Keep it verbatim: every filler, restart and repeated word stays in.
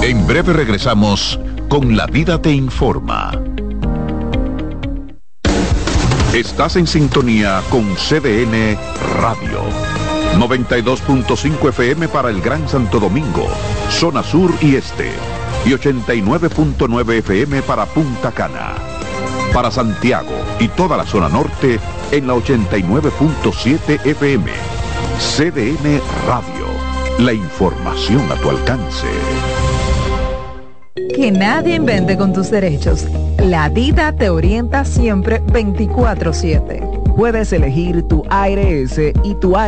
En breve regresamos con La Vida te informa. Estás en sintonía con C D N Radio. noventa y dos punto cinco F M para el Gran Santo Domingo, zona sur y este. Y ochenta y nueve punto nueve F M para Punta Cana. Para Santiago y toda la zona norte en la ochenta y nueve punto siete F M. C D N Radio. La información a tu alcance. Que nadie invente con tus derechos. La Dida te orienta siempre veinticuatro siete. Puedes elegir tu A R S y tu A R S